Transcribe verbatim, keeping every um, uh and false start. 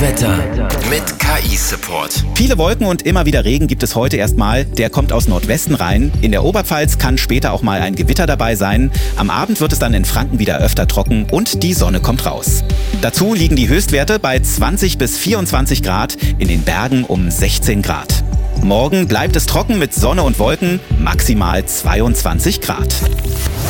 Wetter mit K I-Support. Viele Wolken und immer wieder Regen gibt es heute erstmal. Der kommt aus Nordwesten rein. In der Oberpfalz kann später auch mal ein Gewitter dabei sein. Am Abend wird es dann in Franken wieder öfter trocken und die Sonne kommt raus. Dazu liegen die Höchstwerte bei zwanzig bis vierundzwanzig Grad, in den Bergen um sechzehn Grad. Morgen bleibt es trocken mit Sonne und Wolken, maximal zweiundzwanzig Grad.